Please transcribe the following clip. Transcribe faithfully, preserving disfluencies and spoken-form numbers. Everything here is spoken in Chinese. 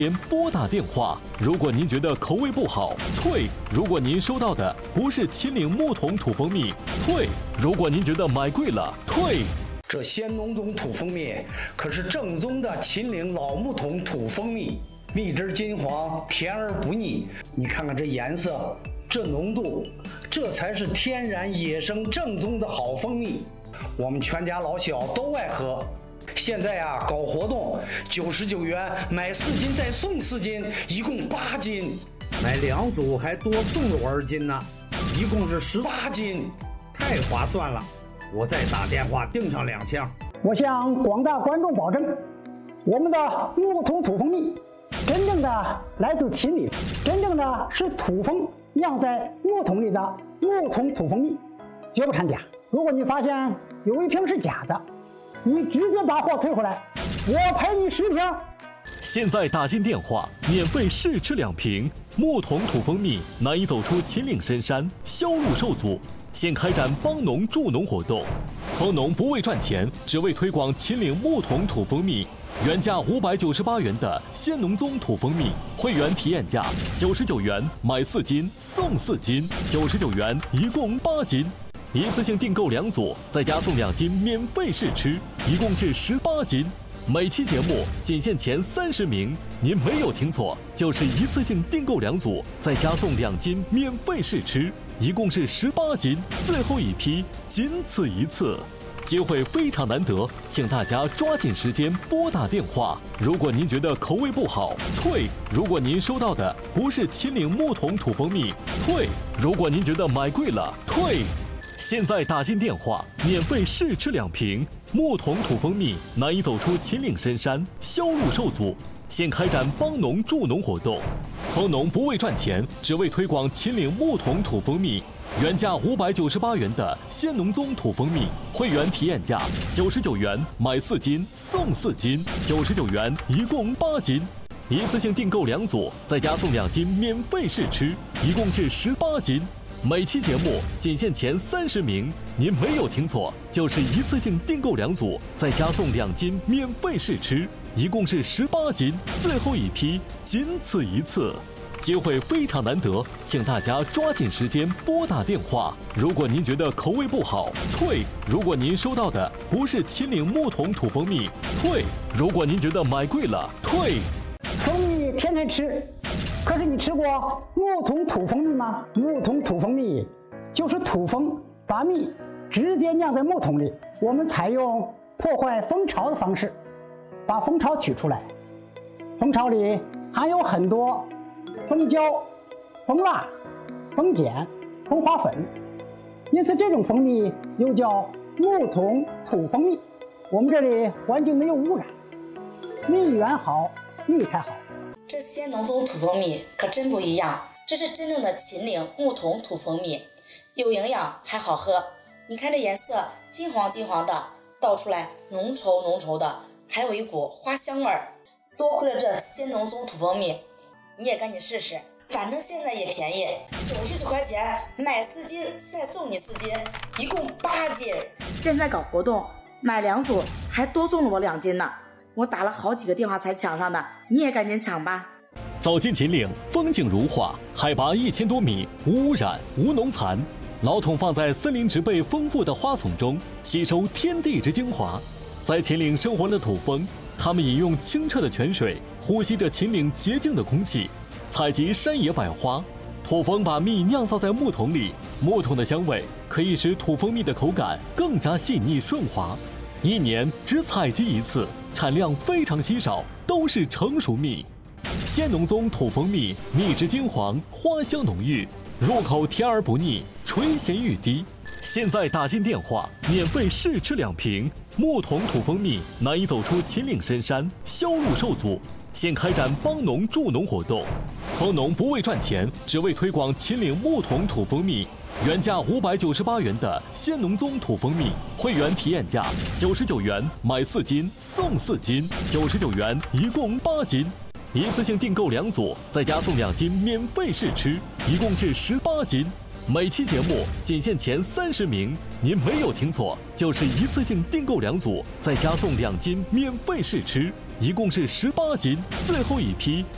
先拨打电话。如果您觉得口味不好，退；如果您收到的不是秦岭木桶土蜂蜜，退；如果您觉得买贵了，退。 这鲜浓种土蜂蜜可是正宗的秦岭老木桶土蜂蜜，蜜汁金黄，甜而不腻。你看看这颜色，这浓度，这才是天然野生正宗的好蜂蜜。我们全家老小都爱喝。现在啊，搞活动，九十九元买四斤再送四斤，一共八斤。买两组还多送了我二斤呢，一共是十八斤，太划算了。我再打电话订上两箱。 我向广大观众保证，我们的木桶土蜂蜜真正的来自秦岭，真正的是土蜂酿在木桶里的木桶土蜂蜜，绝不掺假。如果你发现有一瓶是假的，你直接把货退回来，我赔你十瓶。 现在打进电话，免费试吃两瓶木桶土蜂蜜，难以走出秦岭深山，销路受阻。现开展帮农助农活动，帮农不为赚钱，只为推广秦岭木桶土蜂蜜。原价五百九十八元的鲜农宗土蜂蜜，会员体验价九十九元，买四斤送四斤，九十九元一共八斤。一次性订购两组，再加送两斤免费试吃，一共是十八斤。每期节目仅限前三十名，您没有听错，就是一次性订购两组，再加送两斤免费试吃，一共是十八斤。最后一批，仅此一次，机会非常难得，请大家抓紧时间拨打电话。如果您觉得口味不好，退；如果您收到的不是秦岭木桶土蜂蜜，退；如果您觉得买贵了，退。现在打进电话，免费试吃两瓶木桶土蜂蜜，难以走出秦岭深山，销路受阻。现开展帮农助农活动，帮农不为赚钱，只为推广秦岭木桶土蜂蜜。原价五百九十八元的鲜农宗土蜂蜜，会员体验价九十九元，买四斤送四斤，九十九元一共八斤。一次性订购两组，再加送两斤免费试吃，一共是十八斤。每期节目仅限前三十名，您没有听错，就是一次性订购两组，再加送两斤免费试吃，一共是十八斤。最后一批，仅此一次，机会非常难得，请大家抓紧时间拨打电话。如果您觉得口味不好，退；如果您收到的不是秦岭木桶土蜂蜜，退；如果您觉得买贵了，退。 蜂蜜天天吃，可是你吃过木桶土蜂蜜吗？木桶土蜂蜜就是土蜂把蜜直接酿在木桶里，我们采用破坏蜂巢的方式把蜂巢取出来，蜂巢里含有很多蜂胶、蜂蜡、蜂碱、蜂花粉，因此这种蜂蜜又叫木桶土蜂蜜。我们这里环境没有污染，蜜源好，蜜才好。 这鲜农宗土蜂蜜可真不一样，这是真正的秦岭木桶土蜂蜜，有营养还好喝。你看这颜色金黄金黄的，倒出来浓稠浓稠的，还有一股花香味儿。多亏了这鲜农宗土蜂蜜，你也赶紧试试，反正现在也便宜，九十九块钱买四斤再送你四斤，一共八斤。现在搞活动，买两组还多送了我两斤呢。我打了好几个电话才抢上的，你也赶紧抢吧。 走进秦岭，风景如画，海拔一千多米，无污染，无农残。老桶放在森林植被丰富的花丛中，吸收天地之精华。在秦岭生活的土蜂，它们饮用清澈的泉水，呼吸着秦岭洁净的空气，采集山野百花。土蜂把蜜酿造在木桶里，木桶的香味可以使土蜂蜜的口感更加细腻顺滑。一年只采集一次，产量非常稀少，都是成熟蜜。鲜农宗土蜂蜜，蜜汁金黄，花香浓郁，入口甜而不腻，垂涎欲滴。现在打进电话，免费试吃两瓶木桶土蜂蜜，难以走出秦岭深山，销路受阻。现开展帮农助农活动，帮农不为赚钱，只为推广秦岭木桶土蜂蜜。原价五百九十八元的鲜农宗土蜂蜜，会员体验价九十九元，买四斤送四斤，九十九元一共八斤。一次性订购两组，再加送两斤免费试吃，一共是十八斤。每期节目仅限前三十名，您没有听错，就是一次性订购两组，再加送两斤免费试吃，一共是十八斤。最后一批